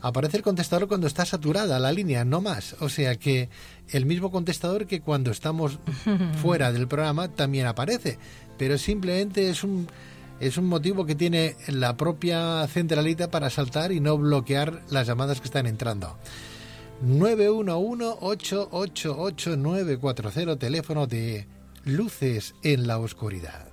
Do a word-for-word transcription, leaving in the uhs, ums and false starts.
aparece el contestador cuando está saturada la línea, no más. O sea que el mismo contestador que cuando estamos fuera del programa también aparece, pero simplemente es un es un motivo que tiene la propia centralita para saltar y no bloquear las llamadas que están entrando. nueve uno uno, ocho ocho ocho, nueve cuatro cero, teléfono de Luces en la Oscuridad.